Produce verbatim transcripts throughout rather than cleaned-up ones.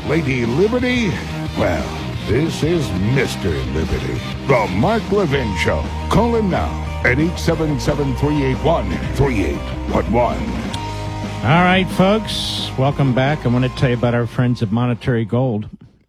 Lady Liberty? Well, this is Mister Liberty. The Mark Levin Show. Call him now at eight seven seven, three eight one, three eight one one. All right, folks. Welcome back. I want to tell you about our friends at Monetary Gold.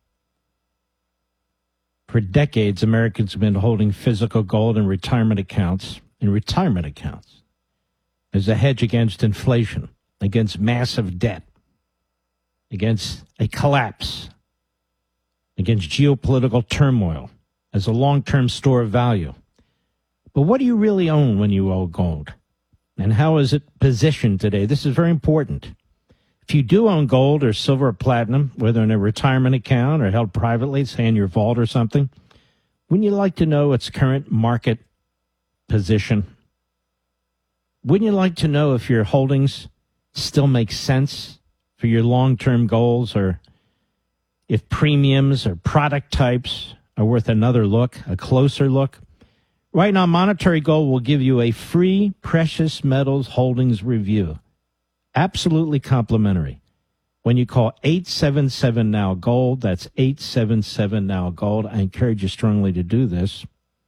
For decades, Americans have been holding physical gold in retirement accounts, in retirement accounts, as a hedge against inflation, against massive debt, against a collapse, against geopolitical turmoil, as a long-term store of value. But what do you really own when you own gold? And how is it positioned today? This is very important. If you do own gold or silver or platinum, whether in a retirement account or held privately, say in your vault or something, wouldn't you like to know its current market position? Wouldn't you like to know if your holdings still make sense for your long-term goals, or if premiums or product types are worth another look, a closer look? Right now, Monetary Gold will give you a free precious metals holdings review. Absolutely complimentary. When you call eight seven seven now gold, that's eight seven seven now gold. I encourage you strongly to do this.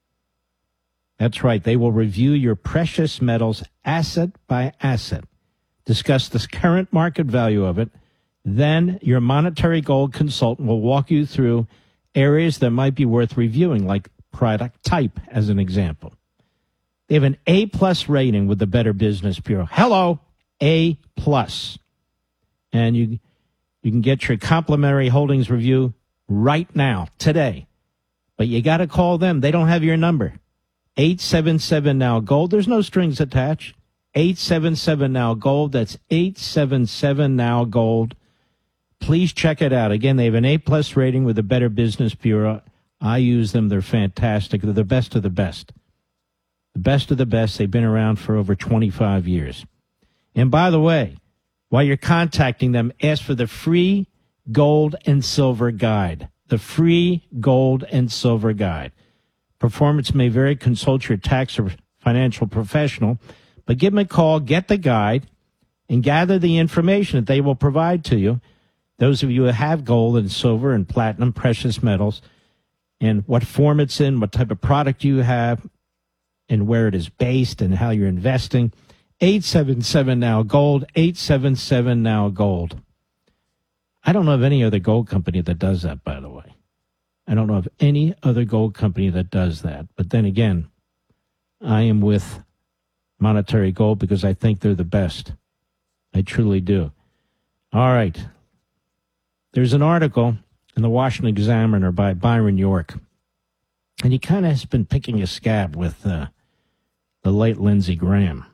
That's right. They will review your precious metals asset by asset, discuss the current market value of it. Then your Monetary Gold consultant will walk you through areas that might be worth reviewing, like product type, as an example. They have an A-plus rating with the Better Business Bureau. Hello, A-plus. And you you can get your complimentary holdings review right now, today. But you got to call them. They don't have your number. eight seven seven now gold. There's no strings attached. eight seven seven now gold. That's eight seven seven now gold. Please check it out. Again, they have an A-plus rating with the Better Business Bureau. I use them. They're fantastic. They're the best of the best. The best of the best. They've been around for over twenty-five years. And by the way, while you're contacting them, ask for the free gold and silver guide. The free gold and silver guide. Performance may vary. Consult your tax or financial professional. But give them a call, get the guide, and gather the information that they will provide to you. Those of you who have gold and silver and platinum, precious metals, and what form it's in, what type of product you have, and where it is based, and how you're investing. eight seven seven now gold, eight seven seven now gold. I don't know of any other gold company that does that, by the way. I don't know of any other gold company that does that. But then again, I am with Monetary Gold because I think they're the best. I truly do. All right. There's an article in the Washington Examiner by Byron York, and he kind of has been picking a scab with uh, the late Lindsey Graham.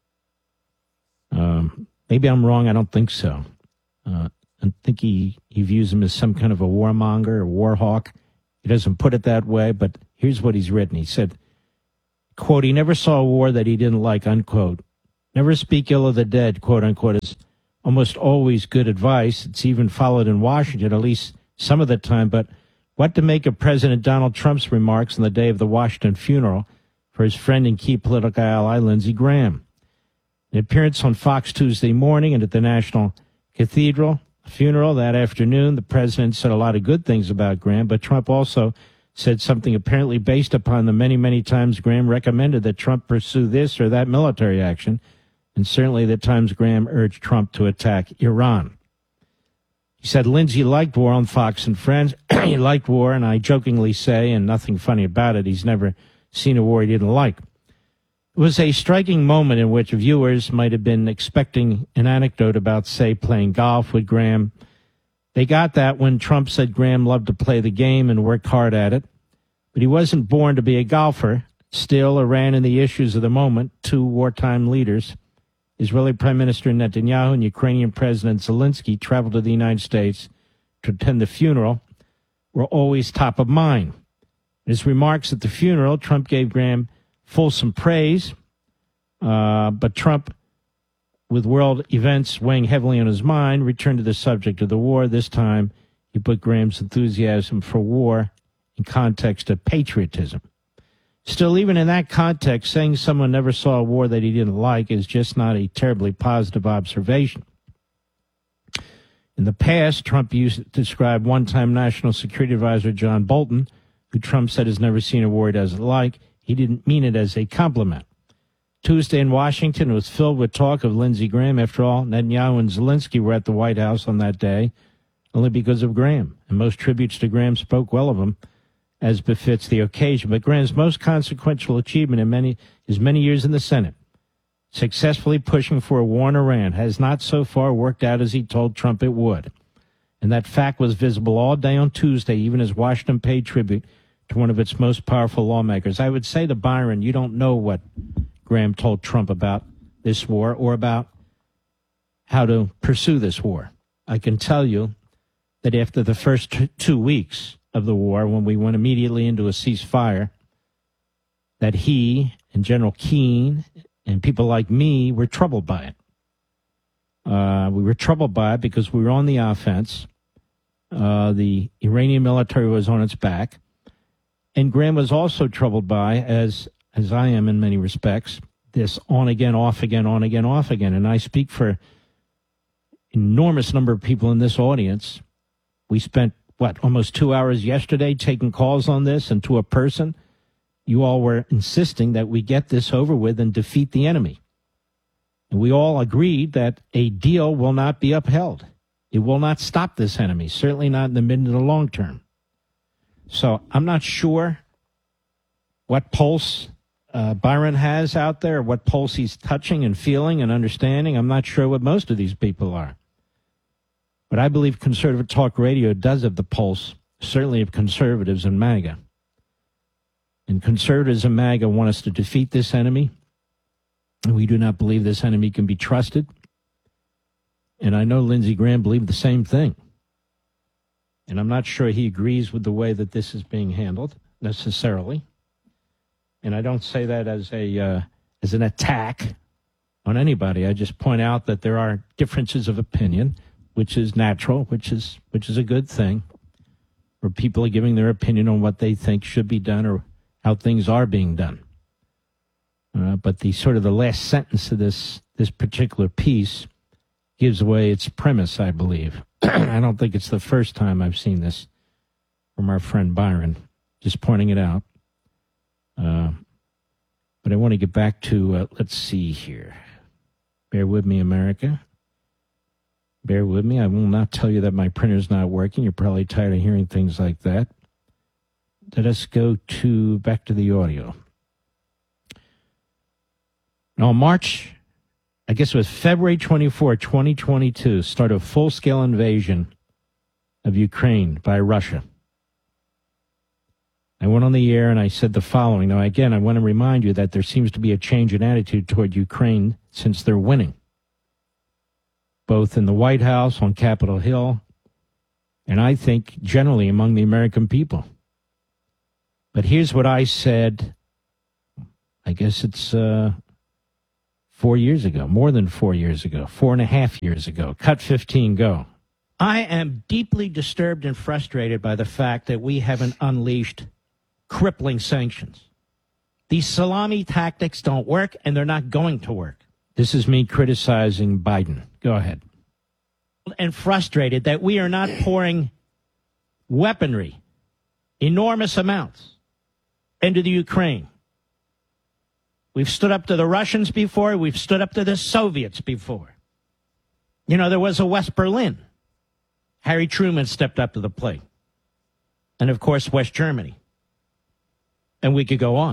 Um, maybe I'm wrong. I don't think so. Uh, I think he, he views him as some kind of a warmonger or war hawk. He doesn't put it that way, but here's what he's written. He said, quote, he never saw a war that he didn't like, unquote. Never speak ill of the dead, quote, unquote, is almost always good advice. It's even followed in Washington, at least some of the time. But what to make of President Donald Trump's remarks on the day of the Washington funeral for his friend and key political ally, Lindsey Graham? An appearance on Fox Tuesday morning and at the National Cathedral funeral that afternoon, the president said a lot of good things about Graham, but Trump also said something apparently based upon the many, many times Graham recommended that Trump pursue this or that military action, and certainly the times Graham urged Trump to attack Iran. He said Lindsey liked war on Fox and Friends. He liked war, and I jokingly say, and nothing funny about it, he's never seen a war he didn't like. It was a striking moment in which viewers might have been expecting an anecdote about, say, playing golf with Graham. They got that when Trump said Graham loved to play the game and worked hard at it. But he wasn't born to be a golfer. Still, Iran and the issues of the moment, two wartime leaders, Israeli Prime Minister Netanyahu and Ukrainian President Zelensky, traveled to the United States to attend the funeral, were always top of mind. In his remarks at the funeral, Trump gave Graham fulsome praise, uh, but Trump, with world events weighing heavily on his mind, returned to the subject of the war. This time, he put Graham's enthusiasm for war in context of patriotism. Still, even in that context, saying someone never saw a war that he didn't like is just not a terribly positive observation. In the past, Trump used to describe one-time National Security Advisor John Bolton, who Trump said has never seen a war he doesn't like. He didn't mean it as a compliment. Tuesday in Washington was filled with talk of Lindsey Graham. After all, Netanyahu and Zelensky were at the White House on that day only because of Graham, and most tributes to Graham spoke well of him, as befits the occasion. But Graham's most consequential achievement in many is many years in the Senate, successfully pushing for a war in Iran, has not so far worked out as he told Trump it would. And that fact was visible all day on Tuesday, even as Washington paid tribute to one of its most powerful lawmakers. I would say to Byron, you don't know what Graham told Trump about this war or about how to pursue this war. I can tell you that after the first t- two weeks of the war, when we went immediately into a ceasefire, that he and General Keane and people like me were troubled by it. Uh, we were troubled by it because we were on the offense. Uh, the Iranian military was on its back. And Graham was also troubled by, as as I am in many respects, this on-again, off-again, on-again, off-again. And I speak for an enormous number of people in this audience. We spent, what, almost two hours yesterday taking calls on this, and to a person, you all were insisting that we get this over with and defeat the enemy. And we all agreed that a deal will not be upheld. It will not stop this enemy, certainly not in the mid and the long term. So I'm not sure what pulse uh, Byron has out there, what pulse he's touching and feeling and understanding. I'm not sure what most of these people are. But I believe Conservative Talk Radio does have the pulse, certainly of conservatives and MAGA. And conservatives and MAGA want us to defeat this enemy. And we do not believe this enemy can be trusted. And I know Lindsey Graham believed the same thing. And I'm not sure he agrees with the way that this is being handled, necessarily. And I don't say that as a uh, as an attack on anybody. I just point out that there are differences of opinion, which is natural, which is which is a good thing, where people are giving their opinion on what they think should be done or how things are being done. Uh, but the sort of the last sentence of this this particular piece gives away its premise, I believe. I don't think it's the first time I've seen this from our friend Byron, just pointing it out. Uh, but I want to get back to, uh, let's see here. Bear with me, America. Bear with me. I will not tell you that my printer's not working. You're probably tired of hearing things like that. Let us go to back to the audio. Now, March, I guess it was February twenty-fourth, twenty twenty-two, started a full-scale invasion of Ukraine by Russia. I went on the air and I said the following. Now, again, I want to remind you that there seems to be a change in attitude toward Ukraine since they're winning, both in the White House, on Capitol Hill, and I think generally among the American people. But here's what I said, I guess it's uh, four years ago, more than four years ago, four and a half years ago. Cut fifteen, go. I am deeply disturbed and frustrated by the fact that we haven't unleashed crippling sanctions. These salami tactics don't work, and they're not going to work. This is me criticizing Biden. Go ahead. And frustrated that we are not pouring weaponry, enormous amounts, into the Ukraine. We've stood up to the Russians before. We've stood up to the Soviets before. You know, there was a West Berlin. Harry Truman stepped up to the plate. And, of course, West Germany. And we could go on.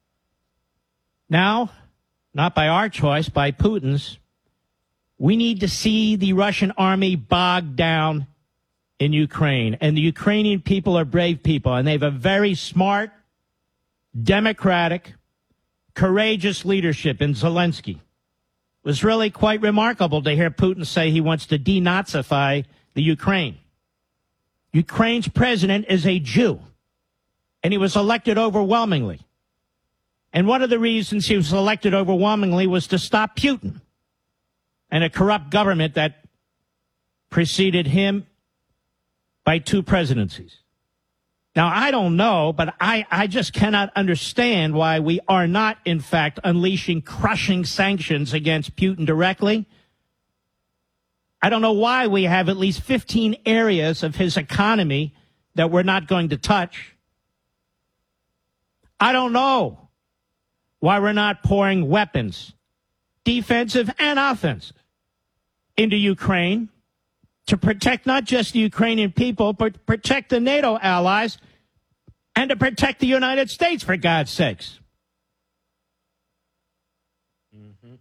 Now, not by our choice, by Putin's, we need to see the Russian army bogged down in Ukraine. And the Ukrainian people are brave people, and they have a very smart, democratic, courageous leadership in Zelensky. It was really quite remarkable to hear Putin say he wants to denazify the Ukraine. Ukraine's president is a Jew, and he was elected overwhelmingly. And one of the reasons he was elected overwhelmingly was to stop Putin and a corrupt government that preceded him by two presidencies. Now, I don't know, but I, I just cannot understand why we are not, in fact, unleashing crushing sanctions against Putin directly. I don't know why we have at least fifteen areas of his economy that we're not going to touch. I don't know why we're not pouring weapons, defensive and offensive, into Ukraine to protect not just the Ukrainian people, but protect the NATO allies and to protect the United States, for God's sakes. Mm-hmm.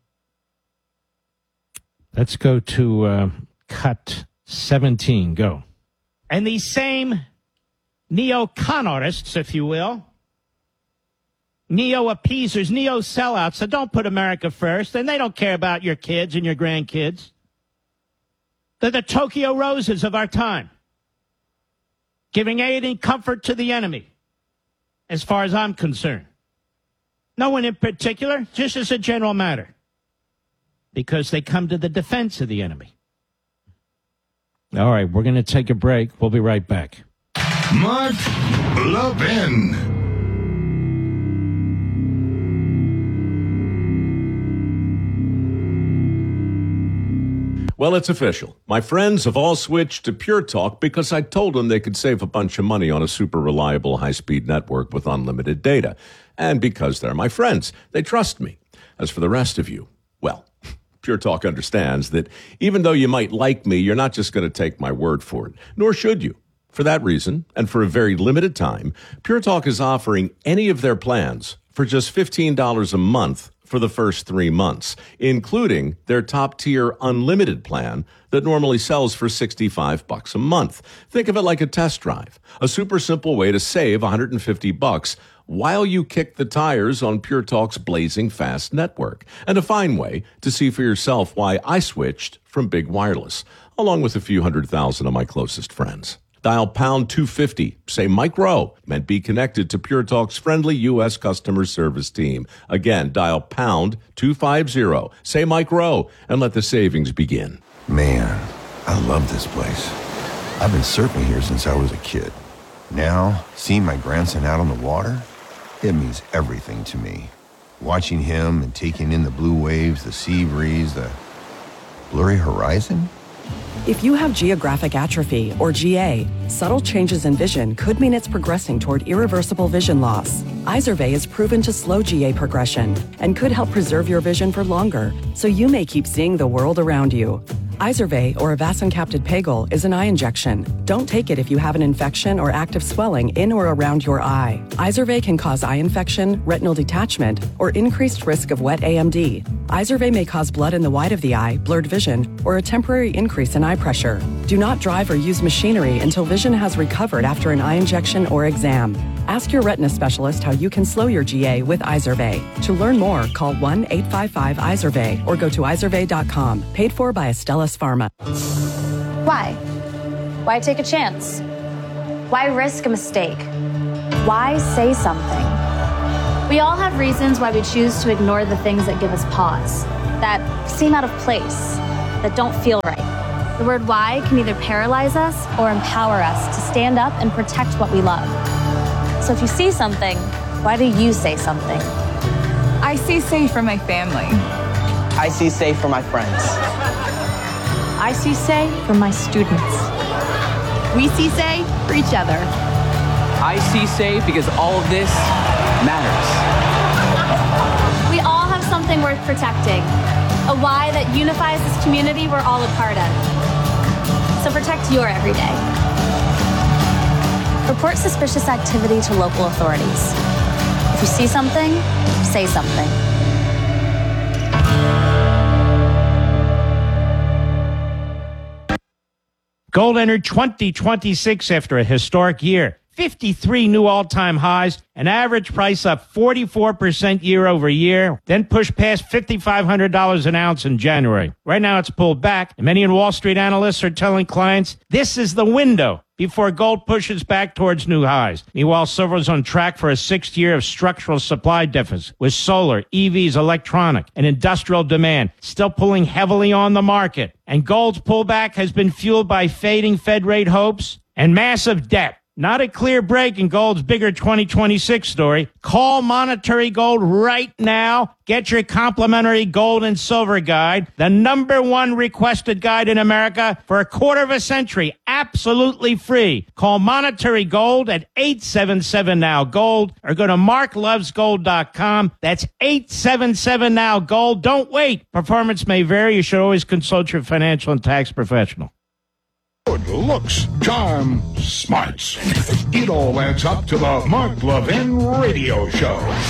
Let's go to uh, cut seventeen. Go. And these same neo-conorists, if you will, neo-appeasers, neo-sellouts that don't put America first, and they don't care about your kids and your grandkids. They're the Tokyo Roses of our time, giving aid and comfort to the enemy, as far as I'm concerned. No one in particular, just as a general matter, because they come to the defense of the enemy. All right, we're going to take a break. We'll be right back. Mark Levin. Well, it's official. My friends have all switched to Pure Talk because I told them they could save a bunch of money on a super reliable high-speed network with unlimited data. And because they're my friends, they trust me. As for the rest of you, well, Pure Talk understands that even though you might like me, you're not just going to take my word for it, nor should you. For that reason, and for a very limited time, Pure Talk is offering any of their plans for just fifteen dollars a month for the first three months, including their top-tier unlimited plan that normally sells for sixty-five bucks a month. Think of it like a test drive, a super simple way to save one hundred fifty bucks while you kick the tires on Pure Talk's blazing fast network, and a fine way to see for yourself why I switched from Big Wireless, along with a few hundred thousand of my closest friends. Dial pound two fifty, say Mike Rowe, and be connected to Pure Talk's friendly U S customer service team. Again, dial pound two fifty, say Mike Rowe, and let the savings begin. Man, I love this place. I've been surfing here since I was a kid. Now, seeing my grandson out on the water, it means everything to me. Watching him and taking in the blue waves, the sea breeze, the blurry horizon. If you have geographic atrophy, or G A, subtle changes in vision could mean it's progressing toward irreversible vision loss. Izervay is proven to slow G A progression and could help preserve your vision for longer, so you may keep seeing the world around you. Izervay, or avacincaptad pegol, is an eye injection. Don't take it if you have an infection or active swelling in or around your eye. Izervay can cause eye infection, retinal detachment, or increased risk of wet A M D. Izervay may cause blood in the white of the eye, blurred vision, or a temporary increase in eye pressure. Do not drive or use machinery until vision has recovered after an eye injection or exam. Ask your retina specialist how you can slow your G A with Izervay. To learn more, call one eight five five Izervay or go to izervay dot com. Paid for by Astellas Pharma. Why? Why take a chance? Why risk a mistake? Why say something? We all have reasons why we choose to ignore the things that give us pause, that seem out of place, that don't feel right. The word why can either paralyze us or empower us to stand up and protect what we love. So if you see something, why do you say something? I see safe for my family. I see safe for my friends. I see say for my students. We see say for each other. I see safe because all of this matters. We all have something worth protecting, a why that unifies this community we're all a part of. So protect your everyday. Report suspicious activity to local authorities. If you see something, say something. Gold entered twenty twenty-six after a historic year. fifty-three new all-time highs, an average price up forty-four percent year over year, then pushed past five thousand five hundred dollars an ounce in January. Right now it's pulled back, and many Wall Street analysts are telling clients this is the window before gold pushes back towards new highs. Meanwhile, silver is on track for a sixth year of structural supply deficit, with solar, E Vs, electronic, and industrial demand still pulling heavily on the market. And gold's pullback has been fueled by fading Fed rate hopes and massive debt. Not a clear break in gold's bigger twenty twenty-six story. Call Monetary Gold right now. Get your complimentary gold and silver guide, the number one requested guide in America for a quarter of a century, absolutely free. Call Monetary Gold at eight seven seven now gold or go to mark loves gold dot com. That's eight seven seven now gold. Don't wait. Performance may vary. You should always consult your financial and tax professional. Good looks, charm, smarts. It all adds up to the Mark Levin Radio Show.